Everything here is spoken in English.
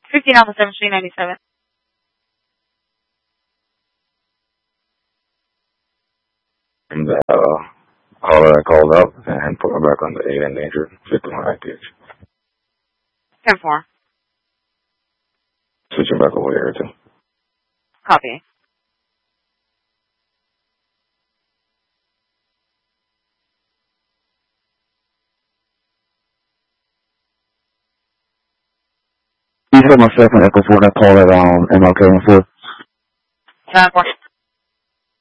15 Alpha 7 Street 97. And all that called up and put me back on the 8 endangered, 51 ITH. 10-4. Switching back over here too. Copy. You said myself and Echo 4 that call at MLK and 4. 10-4.